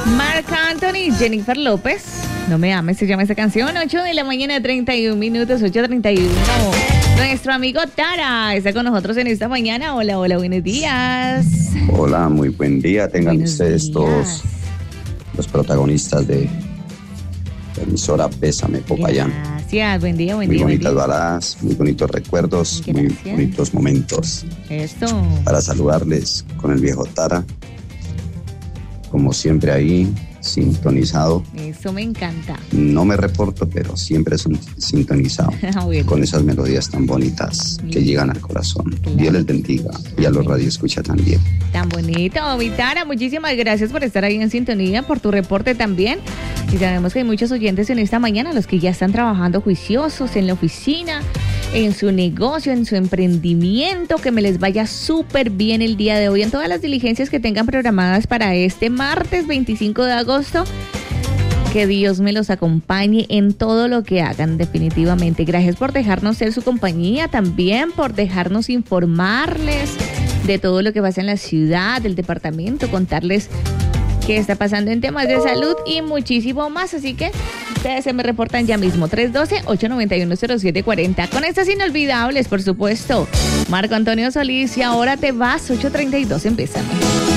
Marc Anthony, Jennifer López. No me ames, se llama esa canción. 8 de la mañana, 31 minutos, 8:31. Nuestro amigo Tara está con nosotros en esta mañana. Hola, hola, buenos días. Hola, muy buen día. Tengan Buenos ustedes días. todos los protagonistas de la emisora Bésame Popayán. Gracias, buen día, buen Muy día. buen bonitas día. baladas, muy bonitos recuerdos, muy Gracias. bonitos momentos. Esto. Para saludarles con el viejo Tara, como siempre ahí, sintonizado. Eso me encanta. No me reporto, pero siempre es sintonizado Bueno. con esas melodías tan bonitas que llegan al corazón. Dios les bendiga y a los radioescucha también. Tan bonito, mi Tara. Muchísimas gracias por estar ahí en sintonía, por tu reporte también. Y sabemos que hay muchos oyentes en esta mañana, los que ya están trabajando juiciosos en la oficina, en su negocio, en su emprendimiento. Que me les vaya súper bien el día de hoy en todas las diligencias que tengan programadas para este martes 25 de agosto. Que Dios me los acompañe en todo lo que hagan, definitivamente. Gracias por dejarnos ser su compañía, también por dejarnos informarles de todo lo que pasa en la ciudad, del departamento, contarles qué está pasando en temas de salud y muchísimo más. Así que ustedes se me reportan ya mismo. 312-891-0740. Con estas inolvidables, por supuesto. Marco Antonio Solís, y ahora te vas, 8:32, empezamos.